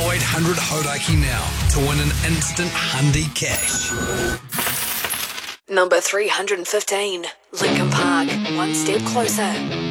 0800 Hodaki now to win an instant Hyundai cash. Number 315, Linkin Park, One Step Closer.